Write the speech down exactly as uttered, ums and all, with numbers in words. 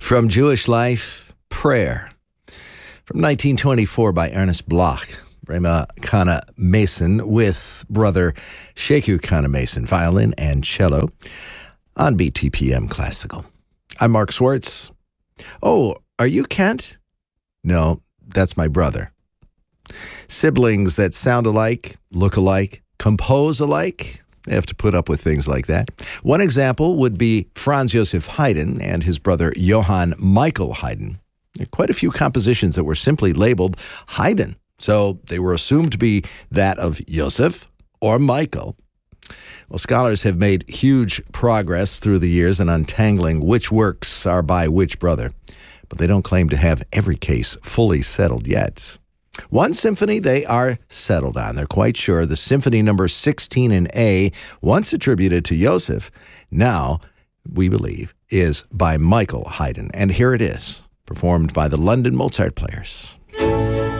From Jewish Life, Prayer. From nineteen twenty-four by Ernest Bloch, Rema Kana Mason with brother Sheku Kana Mason, violin and cello, on B T P M Classical. I'm Mark Swartz. Oh, are you Kent? No, that's my brother. Siblings that sound alike, look alike, compose alike, they have to put up with things like that. One example would be Franz Joseph Haydn and his brother Johann Michael Haydn. There are quite a few compositions that were simply labeled Haydn, so they were assumed to be that of Joseph or Michael. Well, scholars have made huge progress through the years in untangling which works are by which brother, but they don't claim to have every case fully settled yet. One symphony they are settled on. They're quite sure the symphony number sixteen in A, once attributed to Joseph, now, we believe, is by Michael Haydn. And here it is, performed by the London Mozart Players.